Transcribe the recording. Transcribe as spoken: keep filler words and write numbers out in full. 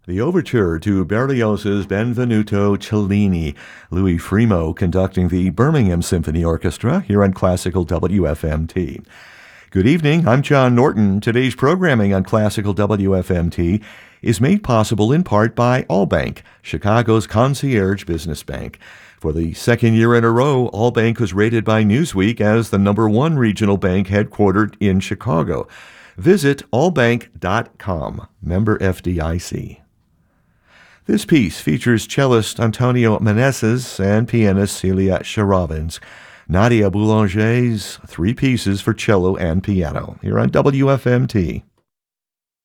The overture to Berlioz's Benvenuto Cellini, Louis Frimo conducting the Birmingham Symphony Orchestra here on Classical W F M T. Good evening, I'm John Norton. Today's programming on Classical W F M T is made possible in part by Allbank, Chicago's concierge business bank. For the second year in a row, Allbank was rated by Newsweek as the number one regional bank headquartered in Chicago. Visit allbank dot com, member F D I C. This piece features cellist Antonio Meneses and pianist Celia Charavins. Nadia Boulanger's three pieces for cello and piano, here on W F M T.